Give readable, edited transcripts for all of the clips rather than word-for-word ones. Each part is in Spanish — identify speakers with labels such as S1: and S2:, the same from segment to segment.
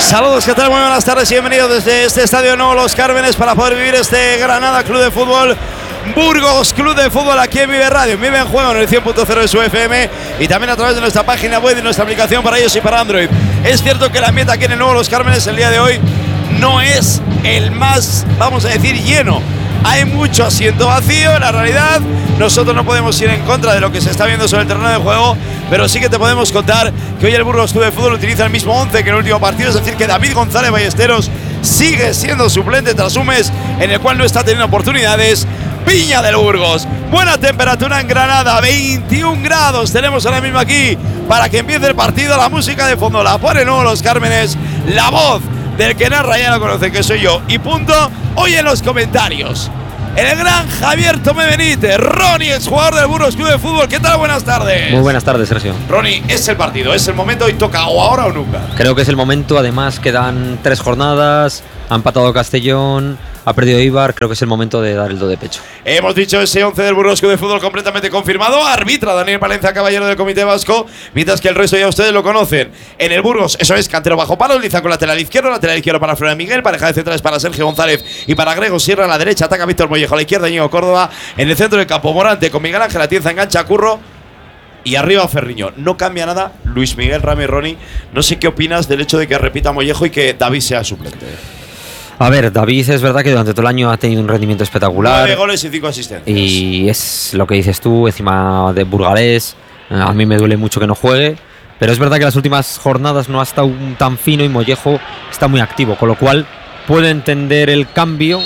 S1: Saludos, ¿qué tal? Muy buenas tardes y bienvenidos desde este estadio nuevo Los Cármenes para poder vivir este Granada Club de Fútbol Burgos Club de Fútbol aquí en Vive Radio, en Vive en Juego en el 100.0 de su FM y también a través de nuestra página web y nuestra aplicación para iOS y para Android. Es cierto que el ambiente aquí en el nuevo Los Cármenes el día de hoy no es el más, vamos a decir, lleno. Hay mucho asiento vacío, en la realidad nosotros no podemos ir en contra de lo que se está viendo sobre el terreno de juego, pero sí que te podemos contar que hoy el Burgos Club de Fútbol utiliza el mismo 11 que en el último partido, es decir que David González Ballesteros sigue siendo suplente tras un mes en el cual no está teniendo oportunidades. Viña del Burgos, buena temperatura en Granada, 21 grados tenemos ahora mismo aquí para que empiece el partido. La música de fondo la pone nuevo Los Cármenes, la voz del que narra ya lo conocen, que soy yo, y punto. Hoy en los comentarios el gran Javier Tomé Benítez, Ronnie, exjugador del Burgos Club de Fútbol. ¿Qué tal? Buenas tardes.
S2: Muy buenas tardes, Sergio.
S1: Ronnie, es el partido, es el momento, hoy toca o ahora o nunca.
S2: Creo que es el momento, además quedan 3 jornadas, ha empatado Castellón, ha perdido Eibar, creo que es el momento de dar el do de pecho.
S1: Hemos dicho ese 11 del Burgos Club de Fútbol completamente confirmado. Arbitra Daniel Valencia, caballero del Comité Vasco, mientras que el resto ya ustedes lo conocen. En el Burgos, eso es, cantero bajo palo, Liza con lateral izquierdo para Florian Miguel, pareja de centrales para Sergio González y para Grego Sierra. A la derecha ataca Víctor Mollejo, a la izquierda Íñigo Córdoba, en el centro del campo Morante con Miguel Ángel Atienza, engancha a Curro y arriba Ferriño. No cambia nada Luis Miguel, Rami, Ronnie. No sé qué opinas del hecho de que repita Mollejo y que David sea suplente.
S2: A ver, David es verdad que durante todo el año ha tenido un rendimiento espectacular.
S1: 9 goles y 5 asistencias.
S2: Y es lo que dices tú, encima de burgalés. A mí me duele mucho que no juegue. Pero es verdad que las últimas jornadas no ha estado tan fino y Mollejo está muy activo. Con lo cual puedo entender el cambio,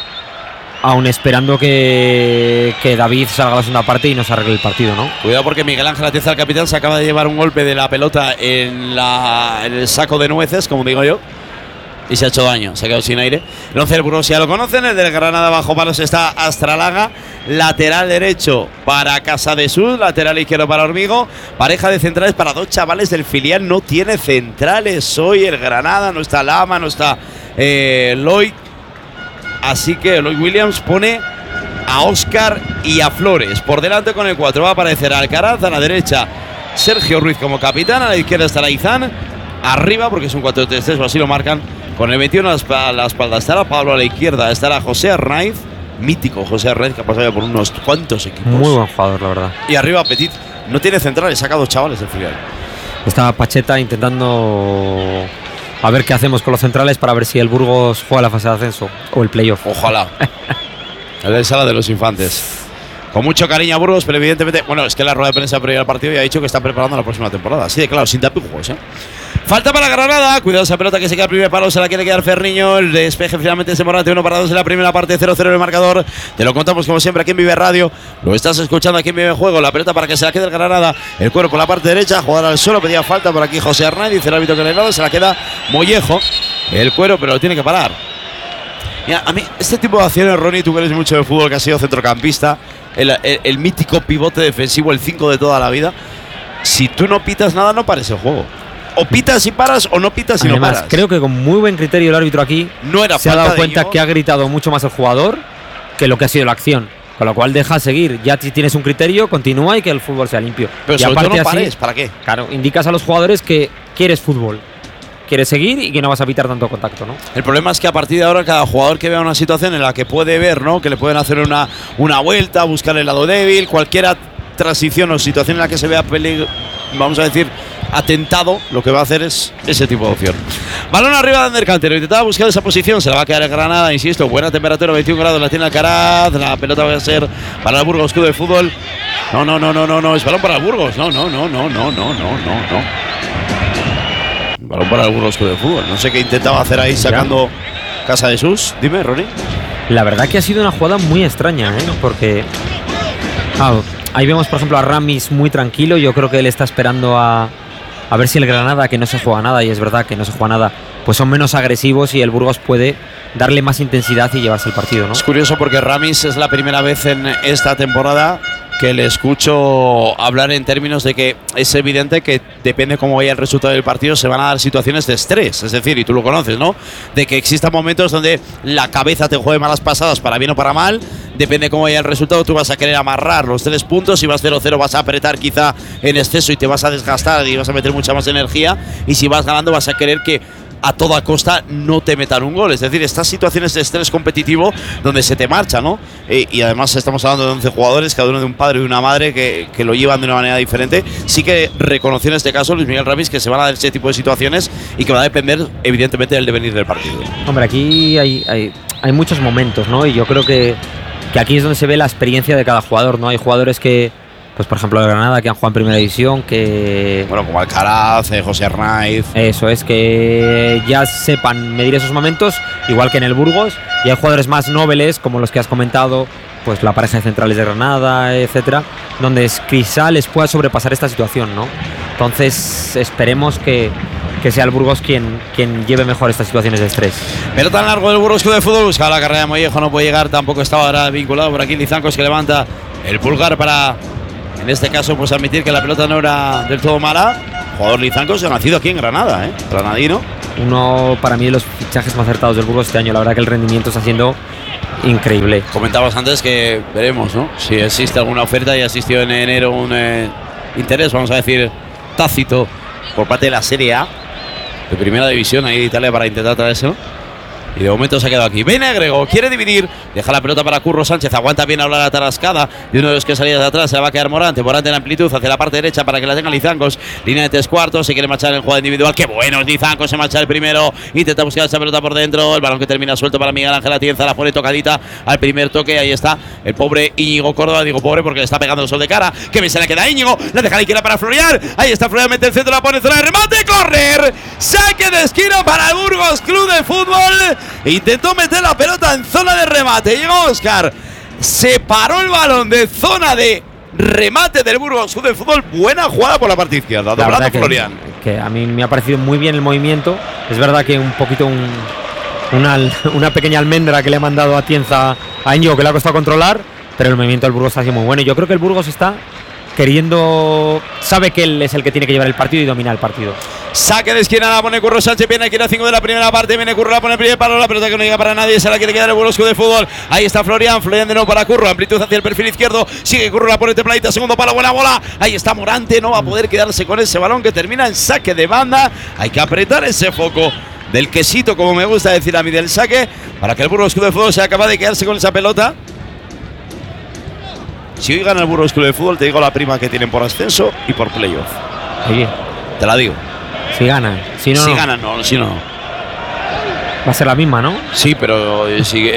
S2: aún esperando que David salga a la segunda parte y nos arregle el partido, ¿no?
S1: Cuidado porque Miguel Ángel Atienza, el capitán, se acaba de llevar un golpe de la pelota en el saco de nueces, como digo yo. Y se ha hecho daño, se ha quedado sin aire. El 11 del Burgos ya lo conocen, el del Granada bajo palos está Astralaga, lateral derecho para Casadesús, lateral izquierdo para Hormigo, pareja de centrales para 2 chavales del filial, no tiene centrales hoy el Granada, no está Lama, no está Lloyd, así que Lloyd Williams pone a Óscar y a Flores. Por delante con el 4 va a aparecer Alcaraz, a la derecha Sergio Ruiz como capitán, a la izquierda estará Izán, arriba porque es un 4-3-3 o así lo marcan. Con el 21 a la espalda estará Pablo, a la izquierda estará José Arnaiz, mítico José Arnaiz, que ha pasado ya por unos cuantos equipos.
S2: Muy buen jugador, la verdad.
S1: Y arriba Petit, no tiene centrales, saca 2 chavales del filial.
S2: Está Pacheta intentando a ver qué hacemos con los centrales para ver si el Burgos juega la fase de ascenso o el playoff.
S1: Ojalá. El sala de los infantes. Con mucho cariño a Burgos, pero evidentemente, bueno, es que la rueda de prensa previa al partido ya ha dicho que está preparando la próxima temporada. Así de claro, sin tapujos, ¿eh? Falta para Granada, cuidado esa pelota que se queda al primer palo, se la quiere quedar Ferriño, el despeje finalmente es de Morante, 1-2 en la primera parte, 0-0 en el marcador, te lo contamos como siempre aquí en Vive Radio, lo estás escuchando aquí en Vive Juego, la pelota para que se la quede el Granada, el cuero por la parte derecha, jugar al suelo, pedía falta por aquí José Arnaiz, dice el árbitro que le ha dado, se la queda Mollejo, el cuero pero lo tiene que parar. Mira, a mí este tipo de acciones, Ronnie, tú que eres mucho de fútbol, que has sido centrocampista, el mítico pivote defensivo, el 5 de toda la vida, si tú no pitas nada no pares el juego. O pitas y paras o no pitas y
S2: además,
S1: no paras.
S2: Creo que con muy buen criterio el árbitro aquí
S1: no era
S2: se ha dado cuenta que ha gritado mucho más el jugador que lo que ha sido la acción. Con lo cual deja seguir. Ya si tienes un criterio, continúa y que el fútbol sea limpio.
S1: Pero
S2: y
S1: sobre
S2: aparte
S1: todo no pares,
S2: así,
S1: ¿para qué?
S2: Claro, indicas a los jugadores que quieres fútbol. Quieres seguir y que no vas a evitar tanto contacto, ¿no?
S1: El problema es que a partir de ahora cada jugador que vea una situación en la que puede ver, ¿no? Que le pueden hacer una vuelta, buscar el lado débil, cualquier transición o situación en la que se vea peligro, vamos a decir, atentado, lo que va a hacer es ese tipo de opción. Balón arriba de Ander Cantero, intentaba buscar esa posición, se la va a quedar en Granada, insisto, buena temperatura, 21 grados, la tiene Alcaraz, la pelota va a ser para el Burgos Club de Fútbol. No, es balón para el Burgos, no. Balón para el Burgos Club de Fútbol, no sé qué intentaba hacer ahí sacando Casadesús. Dime, Ronnie.
S2: La verdad que ha sido una jugada muy extraña, ¿eh? Porque ahí vemos, por ejemplo, a Ramis muy tranquilo, yo creo que él está esperando a ver si el Granada, que no se juega nada, y es verdad que no se juega nada, pues son menos agresivos y el Burgos puede darle más intensidad y llevarse el partido, ¿no?
S1: Es curioso porque Ramis es la primera vez en esta temporada que le escucho hablar en términos de que es evidente que depende cómo vaya el resultado del partido, se van a dar situaciones de estrés, es decir, y tú lo conoces, ¿no? De que existan momentos donde la cabeza te juegue malas pasadas para bien o para mal, depende cómo vaya el resultado, tú vas a querer amarrar los 3 puntos, si vas 0-0 vas a apretar quizá en exceso y te vas a desgastar y vas a meter mucha más energía, y si vas ganando vas a querer que a toda costa no te metan un gol. Es decir, estas situaciones de estrés competitivo donde se te marcha, ¿no? Y además estamos hablando de 11 jugadores, cada uno de un padre y una madre que lo llevan de una manera diferente. Sí que reconoció en este caso Luis Miguel Ramis que se van a dar ese tipo de situaciones y que va a depender evidentemente del devenir del partido.
S2: Hombre, aquí hay muchos momentos, ¿no? Y yo creo que aquí es donde se ve la experiencia de cada jugador, ¿no? Hay jugadores que, pues por ejemplo de Granada, que han jugado en primera división, que…
S1: Bueno, como Alcaraz, José Arnaiz…
S2: Eso es, que ya sepan medir esos momentos, igual que en el Burgos. Y hay jugadores más nobles, como los que has comentado, pues la pareja de centrales de Granada, etcétera, donde quizá les pueda sobrepasar esta situación, ¿no? Entonces esperemos que sea el Burgos quien lleve mejor estas situaciones de estrés.
S1: Pero tan largo del Burgos Club de Fútbol, buscaba la carrera de Mollejo, no puede llegar, tampoco estaba ahora vinculado por aquí Lizancos, que levanta el pulgar para, en este caso, pues admitir que la pelota no era del todo mala. Jugador Lizancos, nacido aquí en Granada, granadino.
S2: Uno, para mí, de los fichajes más acertados del Burgos este año. La verdad que el rendimiento está siendo increíble.
S1: Comentabas antes que veremos, ¿no? Si existe alguna oferta, y asistió en enero un interés, vamos a decir, tácito por parte de la Serie A de primera división ahí de Italia para intentar traérselo. Y de momento se ha quedado aquí. Viene Grego, quiere dividir, deja la pelota para Curro Sánchez, aguanta bien ahora la tarascada de uno de los que salía de atrás, se la va a quedar Morante en amplitud hacia la parte derecha para que la tenga Lizancos, línea de 3/4, se quiere marchar en jugada individual, qué bueno es Lizancos, se marcha el primero, intenta buscar esa pelota por dentro, el balón que termina suelto para Miguel Ángel Atienza, la pone tocadita al primer toque, ahí está el pobre Íñigo Córdoba, digo pobre porque le está pegando el sol de cara, que bien se le queda a Íñigo, la deja la izquierda para Florian, ahí está Florian, mete el centro, la pone en zona de remate, córner, saque de esquina para el Burgos Club de Fútbol, intentó meter la pelota en zona de remate, llegó Óscar, separó el balón de zona de remate del Burgos Club de Fútbol, buena jugada por la parte izquierda, doblando Florian.
S2: Que a mí me ha parecido muy bien el movimiento, es verdad que un poquito una pequeña almendra que le ha mandado a Atienza a Íñigo que le ha costado controlar, pero el movimiento del Burgos ha sido muy bueno. Yo creo que el Burgos está sabe que él es el que tiene que llevar el partido y dominar el partido.
S1: Saque de esquina, la pone Curro Sánchez, viene aquí a 5 de la primera parte, viene Curro, la pone el primer palo, la pelota que no llega para nadie, se la quiere quedar el Burgos Club de Fútbol. Ahí está Florian de nuevo para Curro, amplitud hacia el perfil izquierdo, sigue Curro, la pone templadita, segundo palo, buena bola, ahí está Morante, no va a poder quedarse con ese balón que termina en saque de banda, hay que apretar ese foco del quesito, como me gusta decir a mí, del saque, para que el Burgos Club de Fútbol sea capaz de quedarse con esa pelota. Si hoy gana el Burgos Club de Fútbol, te digo la prima que tienen por ascenso y por playoff.
S2: Oye,
S1: te la digo.
S2: Si ganan, si no.
S1: Si ganan, no, si no.
S2: Va a ser la misma, ¿no?
S1: Sí, pero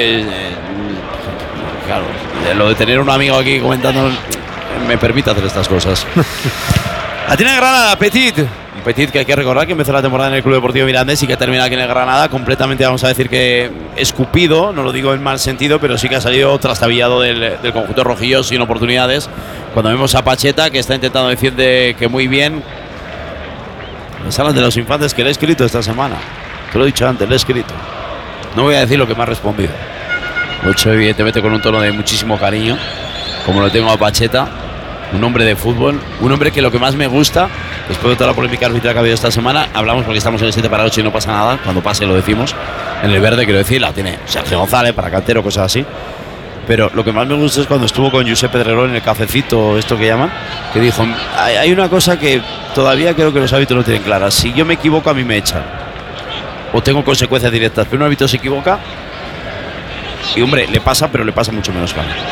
S1: claro, lo de tener un amigo aquí comentando me permite hacer estas cosas. La tiene Granada, Petit. Un Petit que hay que recordar que empezó la temporada en el Club Deportivo Mirandés y que termina aquí en el Granada completamente, vamos a decir que escupido, no lo digo en mal sentido, pero sí que ha salido trastabillado del conjunto rojillo sin oportunidades. Cuando vemos a Pacheta, que está intentando decir que muy bien. Me salen de los infantes que le he escrito esta semana. Te lo he dicho antes, le he escrito. No voy a decir lo que me ha respondido. Lo he hecho evidentemente con un tono de muchísimo cariño, como lo tengo a Pacheta. Un hombre de fútbol, un hombre que lo que más me gusta, después de toda la polémica arbitral que ha habido esta semana, hablamos porque estamos en el 7 para 8 y no pasa nada, cuando pase lo decimos, en el verde quiero decir, la tiene Sergio González para Cantero, cosas así, pero lo que más me gusta es cuando estuvo con Josep Pedrerol en el cafecito, esto que llaman, que dijo, hay una cosa que todavía creo que los árbitros no tienen clara, si yo me equivoco a mí me echan, o tengo consecuencias directas, pero un árbitro se equivoca, y hombre, le pasa, pero le pasa mucho menos que a mí.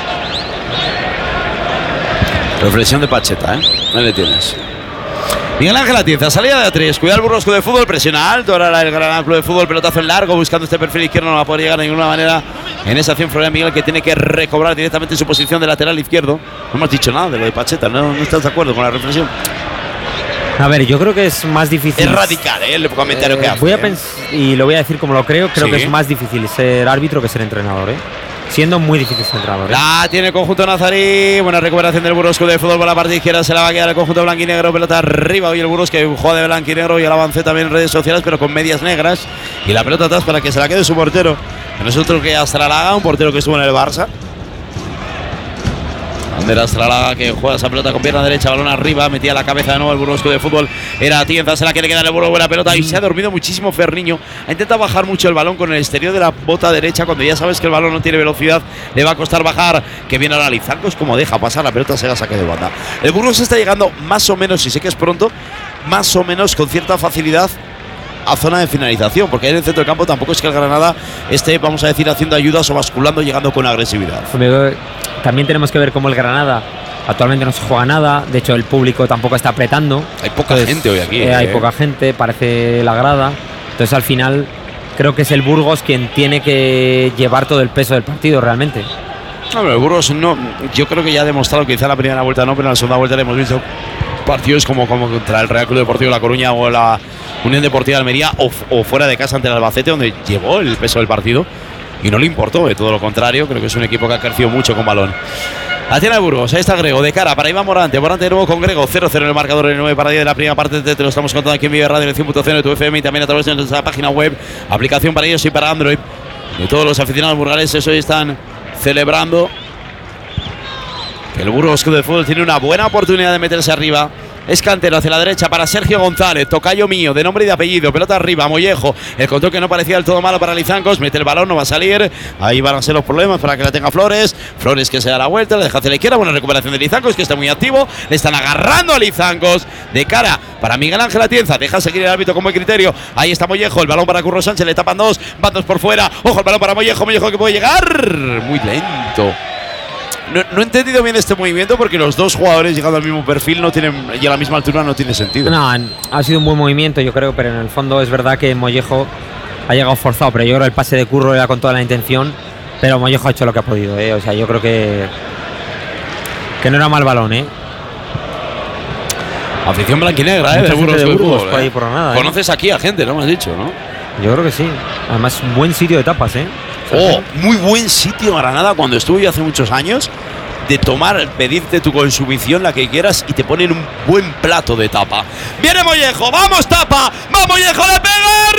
S1: Reflexión de Pacheta, Ahí le tienes. Miguel Ángel Atienza, salida de A3, cuidado el Burgos Club de Fútbol, presiona alto, ahora el Granada Club de Fútbol, pelotazo en largo, buscando este perfil izquierdo, no va a poder llegar de ninguna manera en esa acción. Florian Miguel que tiene que recobrar directamente su posición de lateral izquierdo. No hemos dicho nada de lo de Pacheta, ¿no estás de acuerdo con la reflexión?
S2: A ver, yo creo que es más difícil.
S1: Es radical, el comentario que hace.
S2: Voy a y lo voy a decir como lo creo que es más difícil ser árbitro que ser entrenador, Siendo muy difícil ser entrenador.
S1: La tiene el conjunto nazarí. Buena recuperación del Burgos Club de Fútbol por la parte izquierda. Se la va a quedar el conjunto blanquinegro. Pelota arriba. Hoy el Burgos que juega de blanquinegro y el avance también en redes sociales, pero con medias negras. Y la pelota atrás para que se la quede su portero. Nosotros que Astralaga, un portero que estuvo en el Barça. Ander Astralaga que juega esa pelota con pierna derecha, balón arriba, metía la cabeza de nuevo el Burgos Club de Fútbol. Era Atienza, se la quiere quedar el Burgos, buena pelota y se ha dormido muchísimo Ferniño. Ha intentado bajar mucho el balón con el exterior de la bota derecha, cuando ya sabes que el balón no tiene velocidad, le va a costar bajar. Que viene ahora Lizancos, como deja pasar la pelota, se la saque de banda. El Burgos está llegando más o menos, y sé que es pronto, más o menos con cierta facilidad a zona de finalización, porque ahí en el centro del campo tampoco es que el Granada esté, vamos a decir, haciendo ayudas o basculando, llegando con agresividad.
S2: También tenemos que ver cómo el Granada actualmente no se juega nada, de hecho el público tampoco está apretando.
S1: Hay poca gente hoy aquí.
S2: Hay poca gente, parece la grada. Entonces al final creo que es el Burgos quien tiene que llevar todo el peso del partido realmente.
S1: No, pero el Burgos no, yo creo que ya ha demostrado que quizá en la primera vuelta no, pero en la segunda vuelta le hemos visto partidos como contra el Real Club Deportivo La Coruña o la Unión Deportiva de Almería o fuera de casa ante el Albacete, donde llevó el peso del partido y no le importó, de todo lo contrario. Creo que es un equipo que ha crecido mucho con balón. La tiene el Burgos, ahí está Grego, de cara para Iván Morante. Morante de nuevo con Grego, 0-0 en el marcador, en el 9 para 10 de la primera parte. Te lo estamos contando aquí en Vive Radio, en el 100.0 de tu FM y también a través de nuestra página web, aplicación para ellos y para Android. De todos los aficionados burgaleses hoy están celebrando que el Burgos Club de Fútbol tiene una buena oportunidad de meterse arriba. Es cantero hacia la derecha para Sergio González, tocayo mío, de nombre y de apellido, pelota arriba, Mollejo, el control que no parecía del todo malo para Lizancos, mete el balón, no va a salir, ahí van a ser los problemas para que la tenga Flores, Flores que se da la vuelta, la deja hacia la izquierda, buena recuperación de Lizancos, que está muy activo, le están agarrando a Lizancos, de cara para Miguel Ángel Atienza, deja seguir el árbitro con buen criterio, ahí está Mollejo, el balón para Curro Sánchez, le tapan dos, van dos por fuera, ojo el balón para Mollejo, Mollejo que puede llegar, muy lento. No he entendido bien este movimiento porque los dos jugadores llegando al mismo perfil no tienen y a la misma altura no tiene sentido.
S2: No, ha sido un buen movimiento yo creo, pero en el fondo es verdad que Mollejo ha llegado forzado, pero yo creo que el pase de Curro era con toda la intención, pero Mollejo ha hecho lo que ha podido, o sea, yo creo que no era mal balón,
S1: Afición blanquinegra, de Burgos
S2: de Burgos por ahí por nada.
S1: Conoces aquí a gente, ¿no? Me has dicho, ¿no?
S2: Yo creo que sí. Además, un buen sitio de tapas,
S1: Muy buen sitio Granada cuando estuve yo hace muchos años, de tomar, pedirte tu consumición, la que quieras, y te ponen un buen plato de tapa. ¡Viene Mollejo! ¡Vamos, tapa! ¡Vamos, Mollejo! ¡Le pega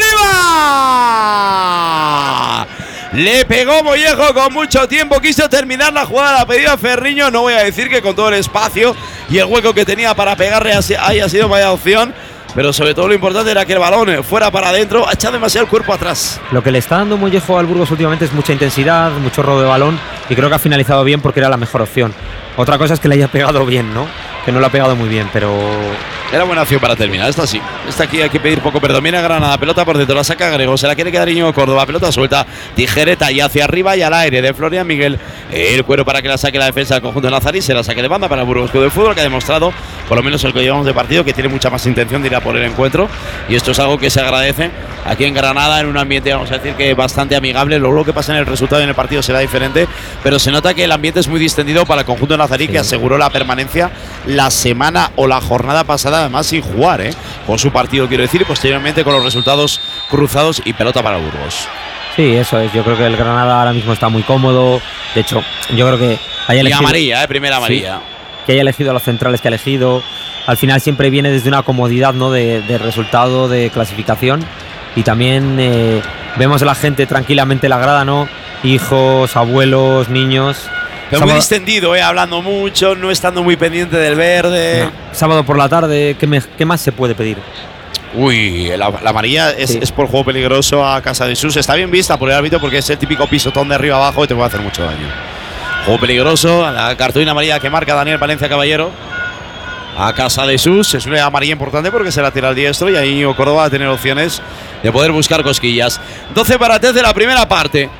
S1: arriba! Le pegó Mollejo con mucho tiempo, quiso terminar la jugada, la pedida Ferriño. No voy a decir que con todo el espacio y el hueco que tenía para pegarle haya sido vaya opción, pero sobre todo lo importante era que el balón fuera para adentro, ha echado demasiado el cuerpo atrás.
S2: Lo que le está dando Mollejo al Burgos últimamente es mucha intensidad, mucho robo de balón, y creo que ha finalizado bien porque era la mejor opción. Otra cosa es que le haya pegado bien, ¿no? Que no lo ha pegado muy bien, pero
S1: era buena opción para terminar. Esta sí. Esta aquí hay que pedir poco perdón. Viene Granada, pelota por dentro, la saca Grego, se la quiere quedar Íñigo Córdoba, pelota suelta, tijereta y hacia arriba y al aire de Florian Miguel. El cuero para que la saque la defensa del conjunto de Nazarí, se la saque de banda para el Burgos Club de Fútbol, que ha demostrado, por lo menos el que llevamos de partido, que tiene mucha más intención de ir a por el encuentro, y esto es algo que se agradece aquí en Granada, en un ambiente, vamos a decir, que bastante amigable. Luego lo que pasa en el resultado y en el partido será diferente, pero se nota que el ambiente es muy distendido para el conjunto de Nazarí, sí, que aseguró la permanencia la semana o la jornada pasada, además sin jugar, con su partido, quiero decir, y posteriormente con los resultados cruzados y pelota para Burgos.
S2: Sí, eso es. Yo creo que el Granada ahora mismo está muy cómodo. De hecho, yo creo que haya elegido,
S1: y amarilla, primera amarilla.
S2: Sí, que haya elegido a los centrales que ha elegido. Al final siempre viene desde una comodidad, ¿no? de resultado, de clasificación. Y también vemos a la gente tranquilamente en la grada, ¿no? Hijos, abuelos, niños.
S1: Pero muy distendido, hablando mucho, no estando muy pendiente del verde.
S2: No. Sábado por la tarde, ¿qué más se puede pedir?
S1: Uy, la amarilla es por juego peligroso a Casa de Sus. Está bien vista por el árbitro porque es el típico pisotón de arriba abajo y te puede hacer mucho daño. Juego peligroso, la cartulina amarilla que marca Daniel Valencia Caballero a Casa de Sus. Es una amarilla importante porque se la tira al diestro y ahí Córdoba va a tener opciones de poder buscar cosquillas. 12 para 13 de la primera parte.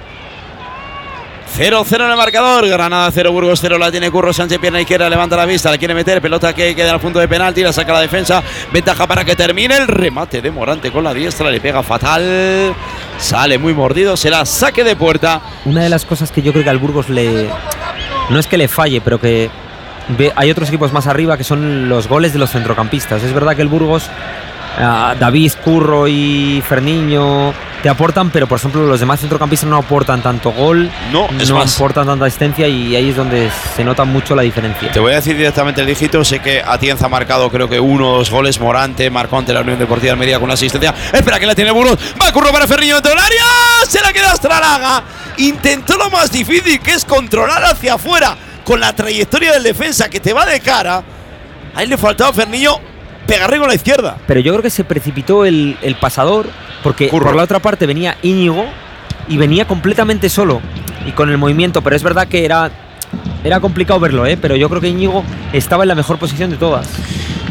S1: 0-0 en el marcador, Granada 0, Burgos 0, la tiene Curro Sánchez, pierna izquierda, levanta la vista, la quiere meter, pelota que queda al punto de penalti, la saca la defensa, ventaja para que termine, el remate de Morante con la diestra, le pega fatal, sale muy mordido, será saque de puerta.
S2: Una de las cosas que yo creo que al Burgos no es que le falle, pero que hay otros equipos más arriba que son los goles de los centrocampistas. Es verdad que el Burgos, David, Curro y Ferniño te aportan, pero por ejemplo los demás centrocampistas no aportan tanto gol, no aportan tanta asistencia, y ahí es donde se nota mucho la diferencia.
S1: Te voy a decir directamente el dígito, sé que Atienza ha marcado creo que 1 o 2 goles, Morante marcó ante la Unión Deportiva de Almería con una asistencia, espera que la tiene Burgos, va Curro para Ferniño dentro del área, se la queda Astralaga, intentó lo más difícil que es controlar hacia afuera con la trayectoria del defensa que te va de cara, ahí le faltaba a Ferniño pegarle con la izquierda.
S2: Pero yo creo que se precipitó el pasador, porque Curro, por la otra parte venía Íñigo y venía completamente solo y con el movimiento, pero es verdad que era complicado verlo, pero yo creo que Íñigo estaba en la mejor posición de todas.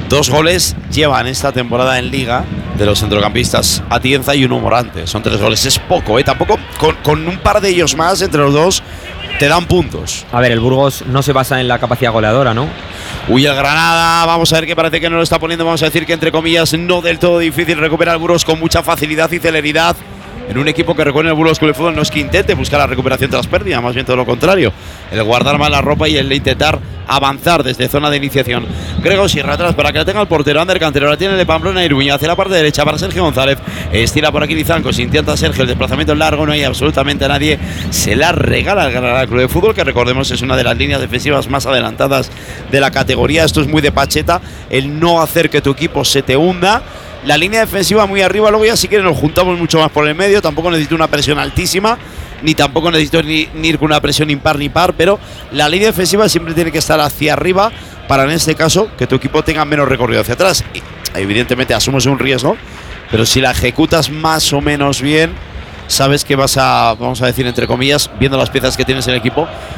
S1: 2 goles llevan esta temporada en Liga de los centrocampistas Atienza y Uno Morante. Son 3 goles, es poco, tampoco con un par de ellos más entre los dos te dan puntos.
S2: A ver, el Burgos no se basa en la capacidad goleadora, ¿no?
S1: Uy, el Granada, vamos a ver que parece que no lo está poniendo, vamos a decir que entre comillas no del todo difícil recuperar el Burgos con mucha facilidad y celeridad. En un equipo que recuerda el Burgos Club de Fútbol no es que intente buscar la recuperación tras pérdida, más bien todo lo contrario. El guardar mal la ropa y el intentar avanzar desde zona de iniciación. Grego Sierra atrás para que la tenga el portero. Ander Cantero la tiene de Pamplona Iruña hacia la parte derecha para Sergio González. Estira por aquí Lizancos, intenta Sergio el desplazamiento largo, no hay absolutamente nadie. Se la regala al Granada Club de Fútbol, que recordemos es una de las líneas defensivas más adelantadas de la categoría. Esto es muy de Pacheta, el no hacer que tu equipo se te hunda. La línea defensiva muy arriba, luego ya si quieren nos juntamos mucho más por el medio. Tampoco necesito una presión altísima, ni tampoco necesito ni ir con una presión impar ni par, pero la línea defensiva siempre tiene que estar hacia arriba para, en este caso, que tu equipo tenga menos recorrido hacia atrás. Y, evidentemente asumes un riesgo, pero si la ejecutas más o menos bien, sabes que vas a, vamos a decir entre comillas, viendo las piezas que tienes en el equipo,